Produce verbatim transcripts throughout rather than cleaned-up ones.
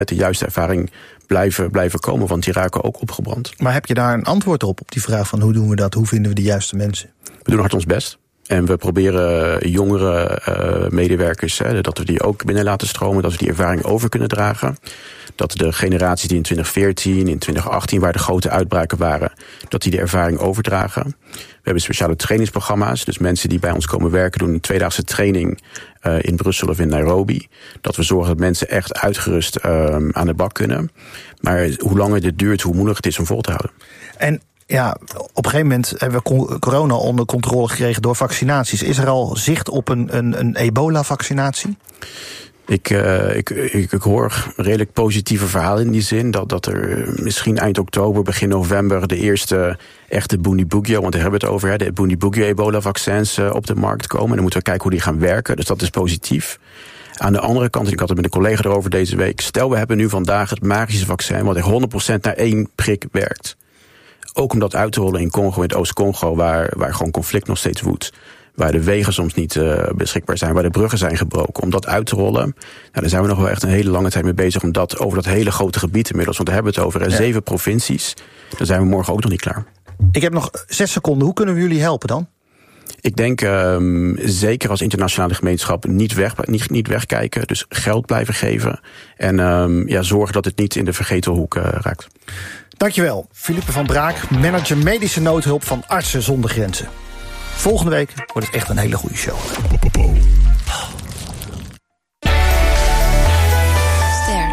met de juiste ervaring blijven, blijven komen, want die raken ook opgebrand. Maar heb je daar een antwoord op, op die vraag van hoe doen we dat? Hoe vinden we de juiste mensen? We doen hard ons best. En we proberen jongere uh, medewerkers, hè, dat we die ook binnen laten stromen, dat we die ervaring over kunnen dragen. Dat de generaties die in twintig veertien, in twintig achttien, waar de grote uitbraken waren, dat die de ervaring overdragen. We hebben speciale trainingsprogramma's. Dus mensen die bij ons komen werken doen een tweedaagse training uh, in Brussel of in Nairobi. Dat we zorgen dat mensen echt uitgerust uh, aan de bak kunnen. Maar hoe langer dit duurt, hoe moeilijker het is om vol te houden. En ja, op een gegeven moment hebben we corona onder controle gekregen door vaccinaties. Is er al zicht op een, een, een ebola-vaccinatie? Ik, uh, ik, ik, ik hoor redelijk positieve verhalen in die zin. Dat, dat er misschien eind oktober, begin november de eerste echte Bundibugyo, want daar hebben we het over, hè, de Bundibugyo ebola-vaccins uh, op de markt komen. En dan moeten we kijken hoe die gaan werken. Dus dat is positief. Aan de andere kant, en ik had het met een collega erover deze week, stel we hebben nu vandaag het magische vaccin wat honderd procent naar één prik werkt. Ook om dat uit te rollen in Congo, in het Oost-Congo, waar, waar gewoon conflict nog steeds woedt. Waar de wegen soms niet uh, beschikbaar zijn, waar de bruggen zijn gebroken. Om dat uit te rollen, nou, daar zijn we nog wel echt een hele lange tijd mee bezig. Om dat over dat hele grote gebied inmiddels, want daar hebben we het over, hè, ja. zeven provincies. Dan zijn we morgen ook nog niet klaar. Ik heb nog zes seconden. Hoe kunnen we jullie helpen dan? Ik denk um, zeker als internationale gemeenschap niet, weg, niet, niet wegkijken. Dus geld blijven geven. En um, ja, zorgen dat het niet in de vergeten hoek uh, raakt. Dankjewel, Philippe van Braak, manager medische noodhulp van Artsen zonder Grenzen. Volgende week wordt het echt een hele goede show. Ster.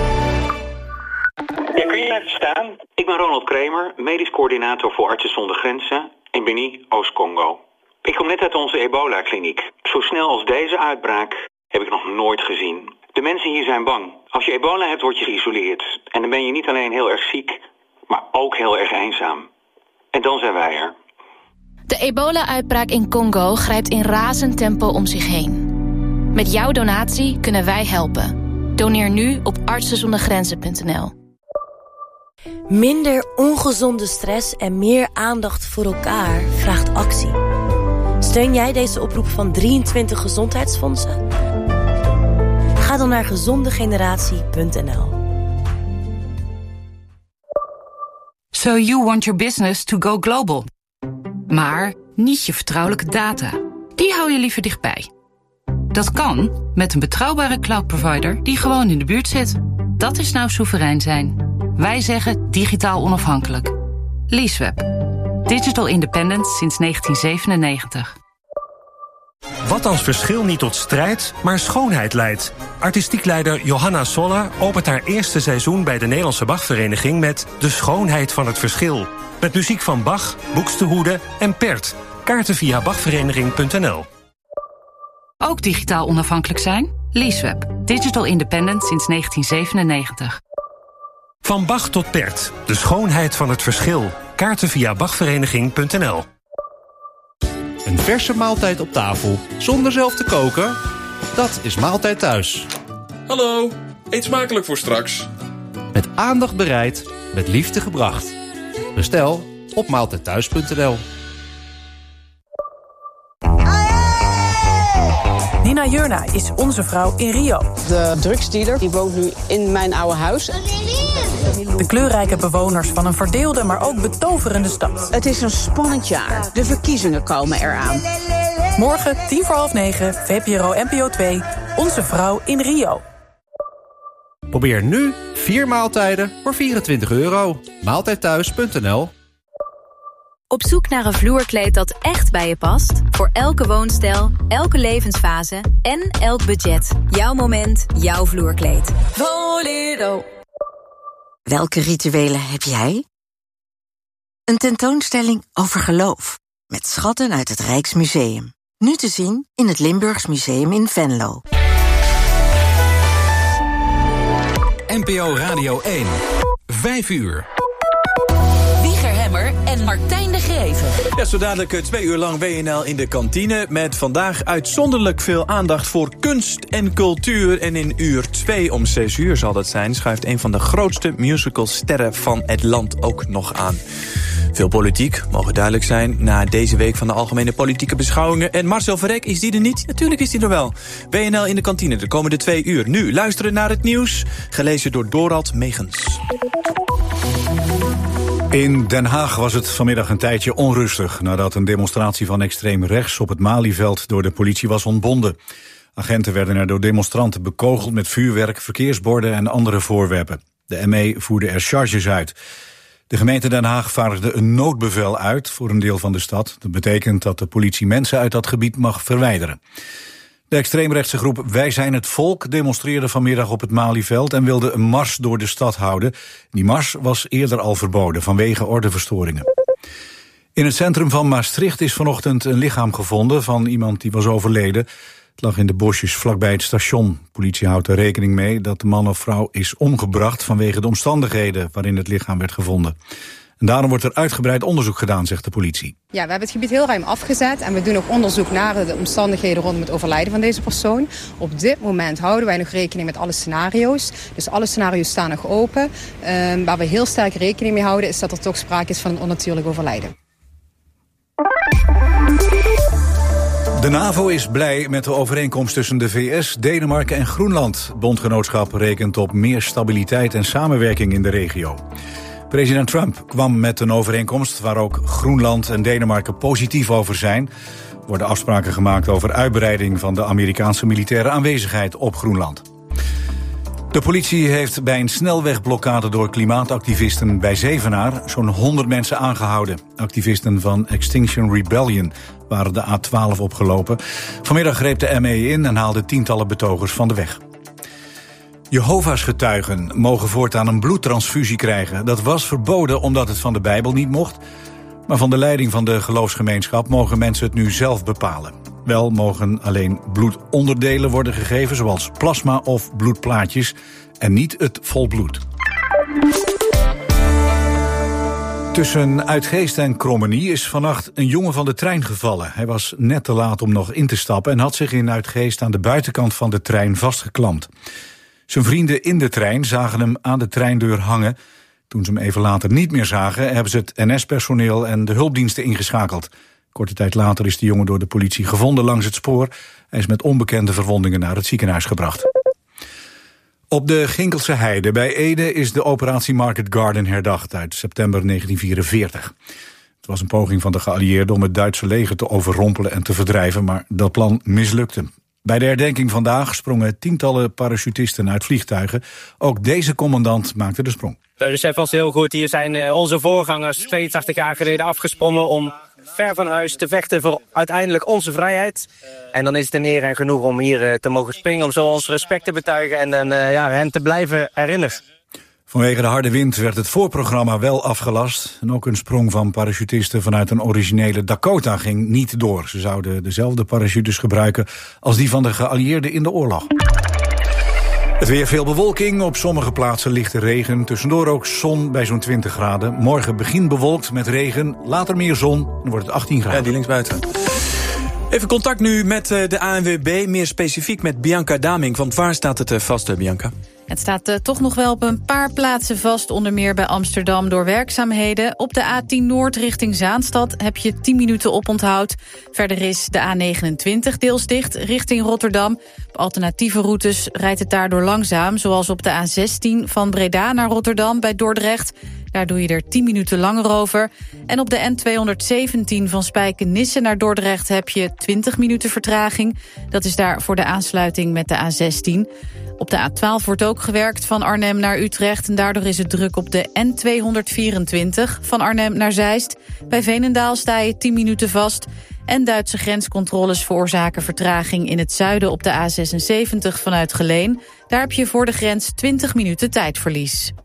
Ja, kun je even staan? Ik ben Ronald Kramer, medisch coördinator voor Artsen zonder Grenzen in Beni, Oost-Congo. Ik kom net uit onze ebola-kliniek. Zo snel als deze uitbraak heb ik nog nooit gezien. De mensen hier zijn bang. Als je ebola hebt, word je geïsoleerd. En dan ben je niet alleen heel erg ziek, maar ook heel erg eenzaam. En dan zijn wij er. De ebola-uitbraak in Congo grijpt in razend tempo om zich heen. Met jouw donatie kunnen wij helpen. Doneer nu op artsen zonder grenzen punt n l. Minder ongezonde stress en meer aandacht voor elkaar vraagt actie. Steun jij deze oproep van drieëntwintig gezondheidsfondsen? Ga dan naar gezonde generatie punt n l. So you want your business to go global. Maar niet je vertrouwelijke data. Die hou je liever dichtbij. Dat kan met een betrouwbare cloud-provider die gewoon in de buurt zit. Dat is nou soeverein zijn. Wij zeggen digitaal onafhankelijk. Leaseweb. Digital independence sinds negentien zevenennegentig. Wat als verschil niet tot strijd, maar schoonheid leidt? Artistiek leider Johanna Sola opent haar eerste seizoen bij de Nederlandse Bachvereniging met De Schoonheid van het Verschil. Met muziek van Bach, Buxtehude en Pert. Kaarten via bachvereniging punt n l. Ook digitaal onafhankelijk zijn? Leaseweb. Digital independent sinds negentien zevenennegentig. Van Bach tot Pert. De Schoonheid van het Verschil. Kaarten via bachvereniging punt n l. Een verse maaltijd op tafel, zonder zelf te koken? Dat is Maaltijd Thuis. Hallo, eet smakelijk voor straks. Met aandacht bereid, met liefde gebracht. Bestel op maaltijdthuis punt n l. Nina Jurna is onze vrouw in Rio. De drugsdealer die woont nu in mijn oude huis. De kleurrijke bewoners van een verdeelde, maar ook betoverende stad. Het is een spannend jaar. De verkiezingen komen eraan. Morgen, tien voor half negen, V P R O N P O twee, Onze Vrouw in Rio. Probeer nu vier maaltijden voor vierentwintig euro. maaltijdthuis punt n l. Op zoek naar een vloerkleed dat echt bij je past? Voor elke woonstijl, elke levensfase en elk budget. Jouw moment, jouw vloerkleed. Volero. Welke rituelen heb jij? Een tentoonstelling over geloof. Met schatten uit het Rijksmuseum. Nu te zien in het Limburgs Museum in Venlo. N P O Radio één. Vijf uur. Wieger Hemmer en Martijn de Greven. Ja, zo dadelijk twee uur lang W N L in de kantine. Met vandaag uitzonderlijk veel aandacht voor kunst en cultuur. En in uur twee om zes uur zal dat zijn, schuift een van de grootste musicalsterren van het land ook nog aan. Veel politiek, mogen duidelijk zijn, na deze week van de algemene politieke beschouwingen. En Marcel Verrek, is die er niet? Natuurlijk is die er wel. B N L in de kantine de komende twee uur. Nu luisteren naar het nieuws, gelezen door Dorald Megens. In Den Haag was het vanmiddag een tijdje onrustig nadat een demonstratie van extreem rechts op het Malieveld door de politie was ontbonden. Agenten werden er door demonstranten bekogeld met vuurwerk, verkeersborden en andere voorwerpen. De M E voerde er charges uit. De gemeente Den Haag vaardigde een noodbevel uit voor een deel van de stad. Dat betekent dat de politie mensen uit dat gebied mag verwijderen. De extreemrechtse groep Wij zijn het volk demonstreerde vanmiddag op het Malieveld en wilde een mars door de stad houden. Die mars was eerder al verboden vanwege ordeverstoringen. In het centrum van Maastricht is vanochtend een lichaam gevonden van iemand die was overleden. Het lag in de bosjes vlakbij het station. Politie houdt er rekening mee dat de man of vrouw is omgebracht vanwege de omstandigheden waarin het lichaam werd gevonden. En daarom wordt er uitgebreid onderzoek gedaan, zegt de politie. Ja, we hebben het gebied heel ruim afgezet en we doen ook onderzoek naar de omstandigheden rondom het overlijden van deze persoon. Op dit moment houden wij nog rekening met alle scenario's. Dus alle scenario's staan nog open. Um, waar we heel sterk rekening mee houden is dat er toch sprake is van een onnatuurlijk overlijden. De NAVO is blij met de overeenkomst tussen de V S, Denemarken en Groenland. Het bondgenootschap rekent op meer stabiliteit en samenwerking in de regio. President Trump kwam met een overeenkomst waar ook Groenland en Denemarken positief over zijn. Er worden afspraken gemaakt over uitbreiding van de Amerikaanse militaire aanwezigheid op Groenland. De politie heeft bij een snelwegblokkade door klimaatactivisten bij Zevenaar zo'n honderd mensen aangehouden. Activisten van Extinction Rebellion waren de A twaalf opgelopen. Vanmiddag greep de M E in en haalde tientallen betogers van de weg. Jehovah's getuigen mogen voortaan een bloedtransfusie krijgen. Dat was verboden omdat het van de Bijbel niet mocht. Maar van de leiding van de geloofsgemeenschap mogen mensen het nu zelf bepalen. Wel mogen alleen bloedonderdelen worden gegeven, zoals plasma of bloedplaatjes, en niet het volbloed. Tussen Uitgeest en Krommenie is vannacht een jongen van de trein gevallen. Hij was net te laat om nog in te stappen en had zich in Uitgeest aan de buitenkant van de trein vastgeklampt. Zijn vrienden in de trein zagen hem aan de treindeur hangen. Toen ze hem even later niet meer zagen, hebben ze het N S-personeel en de hulpdiensten ingeschakeld. Korte tijd later is de jongen door de politie gevonden langs het spoor. Hij is met onbekende verwondingen naar het ziekenhuis gebracht. Op de Ginkelse Heide bij Ede is de operatie Market Garden herdacht uit september negentien vierenveertig. Het was een poging van de geallieerden om het Duitse leger te overrompelen en te verdrijven, maar dat plan mislukte. Bij de herdenking vandaag sprongen tientallen parachutisten uit vliegtuigen. Ook deze commandant maakte de sprong. Dus het was heel goed. Hier zijn onze voorgangers tweeëntachtig jaar geleden afgesprongen om ver van huis te vechten voor uiteindelijk onze vrijheid. En dan is het een eer en genoeg om hier te mogen springen, om zo ons respect te betuigen en, en uh, ja, hen te blijven herinneren. Vanwege de harde wind werd het voorprogramma wel afgelast. En ook een sprong van parachutisten vanuit een originele Dakota ging niet door. Ze zouden dezelfde parachutes gebruiken als die van de geallieerden in de oorlog. Het weer, veel bewolking, op sommige plaatsen lichte regen. Tussendoor ook zon bij zo'n twintig graden. Morgen begin bewolkt met regen, later meer zon, dan wordt het achttien graden. Ja, die linksbuiten. Even contact nu met de A N W B, meer specifiek met Bianca Damink. Want waar staat het vast, Bianca? Het staat uh, toch nog wel op een paar plaatsen vast, onder meer bij Amsterdam door werkzaamheden. Op de A tien Noord richting Zaanstad heb je tien minuten oponthoud. Verder is de A negenentwintig deels dicht richting Rotterdam. Op alternatieve routes rijdt het daardoor langzaam, zoals op de A zestien van Breda naar Rotterdam bij Dordrecht. Daar doe je er tien minuten langer over. En op de N tweehonderdzeventien van Spijkenisse naar Dordrecht heb je twintig minuten vertraging. Dat is daar voor de aansluiting met de A zestien. Op de A twaalf wordt ook gewerkt van Arnhem naar Utrecht. En daardoor is het druk op de N tweehonderdvierentwintig van Arnhem naar Zeist. Bij Veenendaal sta je tien minuten vast. En Duitse grenscontroles veroorzaken vertraging in het zuiden op de A zesenzeventig vanuit Geleen. Daar heb je voor de grens twintig minuten tijdverlies.